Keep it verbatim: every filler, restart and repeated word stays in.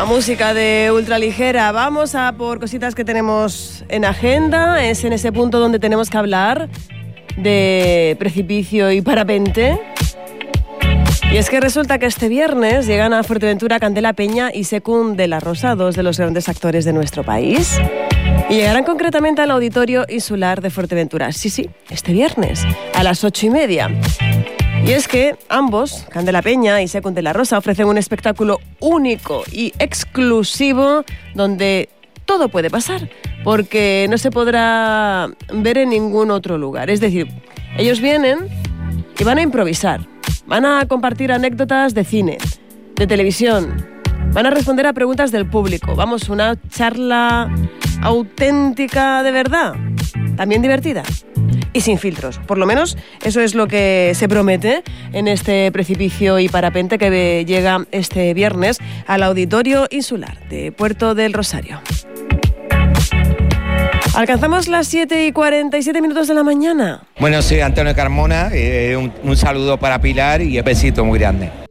La música de Ultraligera. Vamos a por cositas que tenemos en agenda. Es en ese punto donde tenemos que hablar de precipicio y parapente. Y es que resulta que este viernes llegan a Fuerteventura Candela Peña y Sekun de la Rosa, dos de los grandes actores de nuestro país. Y llegarán concretamente al Auditorio Insular de Fuerteventura. Sí, sí, este viernes, a las ocho y media. Y es que ambos, Candela Peña y Sekun de la Rosa, ofrecen un espectáculo único y exclusivo donde todo puede pasar, porque no se podrá ver en ningún otro lugar. Es decir, ellos vienen y van a improvisar, van a compartir anécdotas de cine, de televisión, van a responder a preguntas del público. Vamos, una charla auténtica de verdad, también divertida y sin filtros. Por lo menos eso es lo que se promete en este precipicio y parapente que llega este viernes al Auditorio Insular de Puerto del Rosario. Alcanzamos las siete y cuarenta y siete minutos de la mañana. Bueno, soy Antonio Carmona, eh, un, un saludo para Pilar y un besito muy grande.